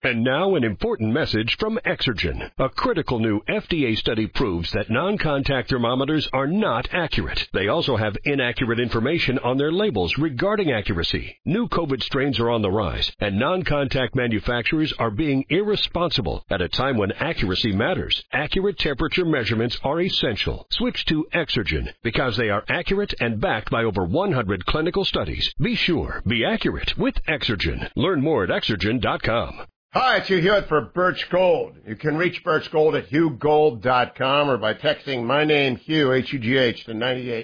And now an important message from Exergen. A critical new FDA study proves that non-contact thermometers are not accurate. They also have inaccurate information on their labels regarding accuracy. New COVID strains are on the rise, and non-contact manufacturers are being irresponsible at a time when accuracy matters. Accurate temperature measurements are essential. Switch to Exergen because they are accurate and backed by over 100 clinical studies. Be sure, be accurate with Exergen. Learn more at Exergen.com. Hi, it's Hugh Hewitt for Birch Gold. You can reach Birch Gold at HughGold.com or by texting my name, Hugh, H-U-G-H, to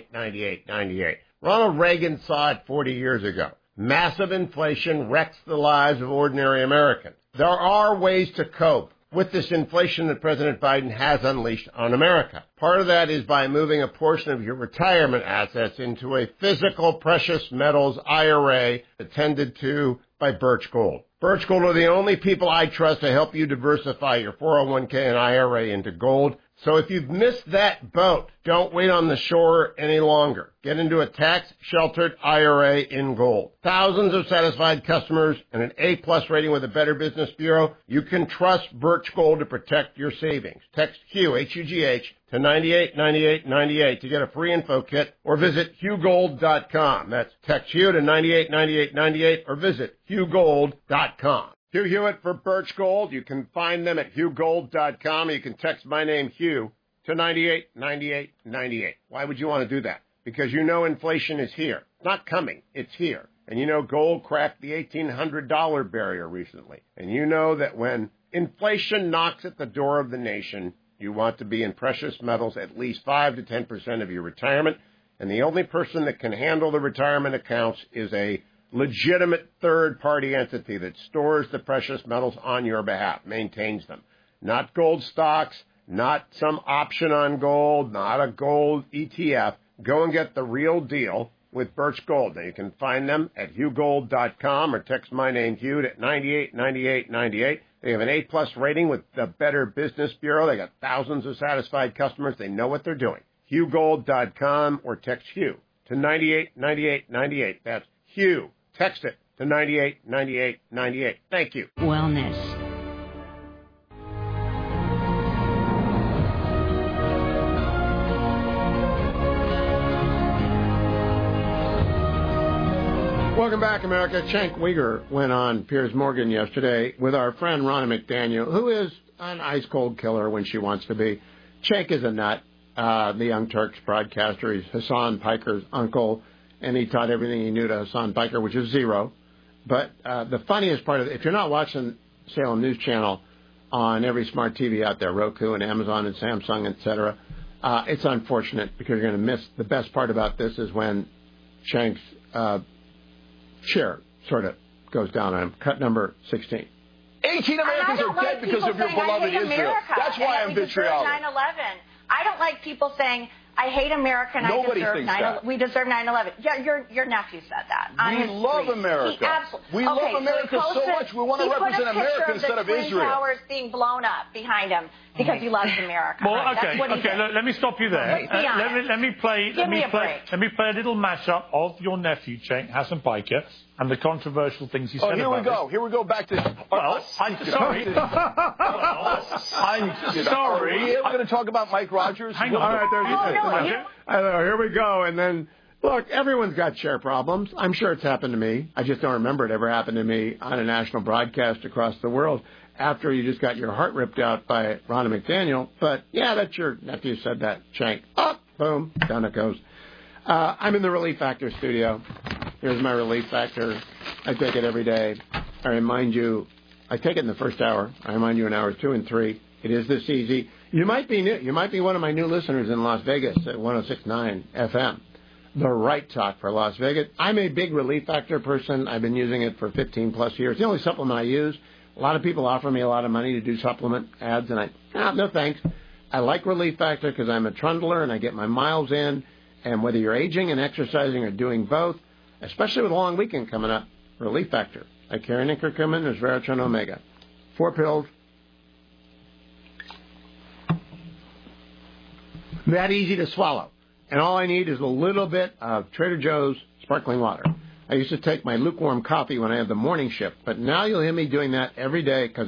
989898. Ronald Reagan saw it 40 years ago. Massive inflation wrecks the lives of ordinary Americans. There are ways to cope with this inflation that President Biden has unleashed on America. Part of that is by moving a portion of your retirement assets into a physical precious metals IRA attended to by Birch Gold. Birch Gold are the only people I trust to help you diversify your 401k and IRA into gold. So if you've missed that boat, don't wait on the shore any longer. Get into a tax-sheltered IRA in gold. Thousands of satisfied customers and an A-plus rating with the Better Business Bureau. You can trust Birch Gold to protect your savings. Text Hugh, H-U-G-H, to 989898 to get a free info kit or visit HughGold.com. That's text Hugh to 989898 or visit HughGold.com. Hugh Hewitt for Birch Gold. You can find them at HughGold.com. You can text my name, Hugh, to 989898. Why would you want to do that? Because you know inflation is here. It's not coming. It's here. And you know gold cracked the $1,800 barrier recently. And you know that when inflation knocks at the door of the nation, you want to be in precious metals at least 5 to 10% of your retirement. And the only person that can handle the retirement accounts is a legitimate third-party entity that stores the precious metals on your behalf, maintains them. Not gold stocks, not some option on gold, not a gold ETF. Go and get the real deal with Birch Gold. Now, you can find them at HughGold.com or text my name, Hugh, at 989898. They have an A-plus rating with the Better Business Bureau. They got thousands of satisfied customers. They know what they're doing. HughGold.com or text Hugh to 989898. That's Hugh. Text it to 989898. Thank you. Wellness. Welcome back, America. Cenk Uygur went on Piers Morgan yesterday with our friend Ronna McDaniel, who is an ice-cold killer when she wants to be. Cenk is a nut, the Young Turks broadcaster. He's Hassan Piker's uncle, and he taught everything he knew to Hassan Piker, which is zero. But the funniest part of it, if you're not watching Salem News Channel on every smart TV out there, Roku and Amazon and Samsung, etc., it's unfortunate because you're going to miss the best part about this is when Cenk's chair sort of goes down on him. Cut number 16. 18 Americans are dead because of your beloved Israel. That's why I'm vitriolic. 9/11. I don't like people saying, I hate America and we deserve 9/11. Yeah, your nephew said that. We love America. We love America so much. We want to represent America instead of Israel. Twin Towers being blown up behind him because he loves America. Well, right? okay. Let me stop you there. Let me play a little mashup of your nephew, Cenk, Hassan Piker, and the controversial things he said about it. Here we go. Back to. Well, I'm sorry. I'm sorry. We're going to talk about Mike Rogers. Hang on. Here we go. And then, look, everyone's got share problems. I'm sure it's happened to me. I just don't remember it ever happened to me on a national broadcast across the world after you just got your heart ripped out by Ronna McDaniel. But, yeah, that's your nephew said that, Cenk. Oh, boom, down it goes. I'm in the Relief Factor studio. Here's my Relief Factor. I take it every day. I remind you, I take it in the first hour. I remind you in hours 2 and 3. It is this easy. You might be new. You might be one of my new listeners in Las Vegas at 106.9 FM. The right talk for Las Vegas. I'm a big Relief Factor person. I've been using it for 15-plus years. The only supplement I use. A lot of people offer me a lot of money to do supplement ads, and no thanks. I like Relief Factor because I'm a trundler and I get my miles in. And whether you're aging and exercising or doing both, especially with a long weekend coming up, Relief Factor. I carry Curcumin, there's Resveratrol Omega. 4 pills. That easy to swallow. And all I need is a little bit of Trader Joe's sparkling water. I used to take my lukewarm coffee when I had the morning shift, but now you'll hear me doing that every day because